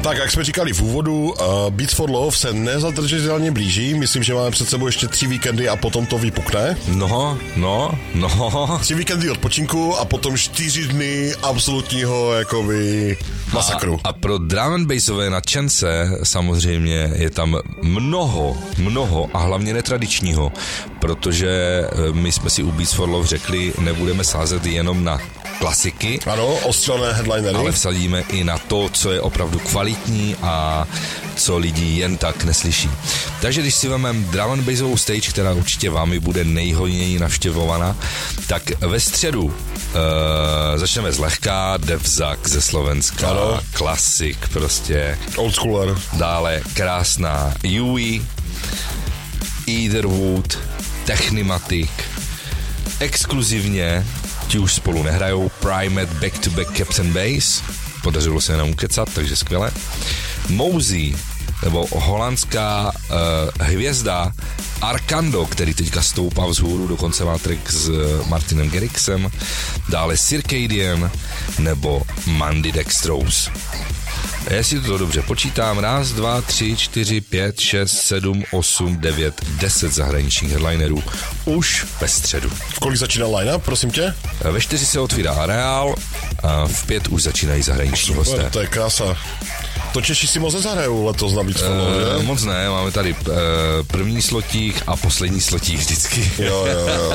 Tak, jak jsme říkali v úvodu, Beats for Love se nezadržitelně blíží. Myslím, že máme před sebou ještě 3 víkendy a potom to vypukne. No. 3 víkendy odpočinku a potom 4 dny absolutního jakoby masakru. A pro drum and bassové nadšence samozřejmě je tam mnoho a hlavně netradičního, protože my jsme si u Beats for Love řekli, nebudeme sázet jenom na klasiky. Ano, ostřelné headlinery. Ale vsadíme i na to, co je opravdu kvalitní a co lidi jen tak neslyší. Takže když si vezmeme drum and bassovou stage, která určitě vámi bude nejhojněji navštěvovaná, tak ve středu začneme zlehka, Devzak ze Slovenska, ano. Klasik prostě. Old schooler. Dále krásná Yui, Etherwood, Technimatic, exkluzivně, ti už spolu nehrajou, Primate Back to Back Caps and Bass, podařilo se jenom ukecat, takže skvěle. Mosey, nebo holandská hvězda Arkando, který teďka stoupá vzhůru, dokonce má track s Martinem Garrixem, dále Circadian nebo Mandy Dextrose. Jestli to dobře počítám, 1, 2, 3, 4, 5, 6, 7, 8, 9, 10 zahraničních headlinerů už ve středu. V kolik začíná line-up, prosím tě? Ve 4 se otvírá areál a v 5 už začínají zahraniční hosté. To je krása. To Češi si moc nezahrajou letos na Beats for Love, že? Moc ne, máme tady první slotík a poslední slotík vždycky. Jo.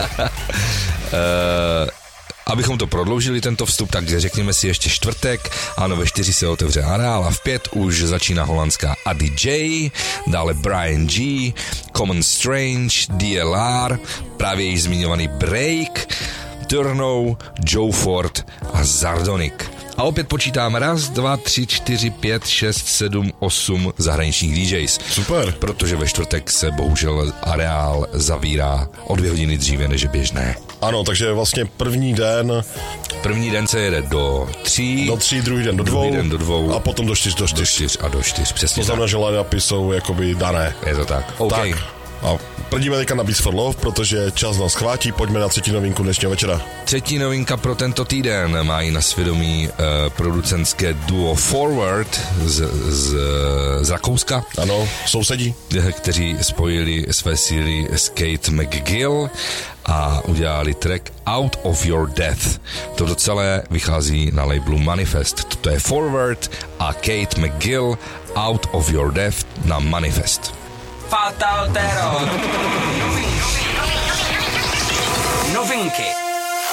Abychom to prodloužili, tento vstup, tak řekněme si ještě čtvrtek. Ano, ve 4 se otevře areál a v 5 už začíná holandská Adi J, dále Brian G, Common Strange, DLR, právě již zmiňovaný Break, Turnou, Joe Ford a Zardonic. A opět počítám 1, 2, 3, 4, 5, 6, 7, 8 zahraničních DJs. Super. Protože ve čtvrtek se bohužel areál zavírá o 2 hodiny dříve než je běžné. Ano, takže vlastně první den se jede do 3. Do 3, druhý den do 2. Druhý den do 2. A potom do 4. Do 4 a do 4, přesně. To znamená, že line-upy jsou jakoby dané. Je to tak. OK. Tak. A prdíme teďka na Beats for Love, protože čas nás chvátí, pojďme na 3. novinku dnešního večera. 3. novinka pro tento týden mají na svědomí producentské duo Forward z Rakouska. Ano, sousedí. Kteří spojili své síly s Kate McGill a udělali track Out of Your Death. Toto celé vychází na labelu Manifest. Toto je Forward a Kate McGill Out of Your Death na Manifest. Fatal Terror. Novinky.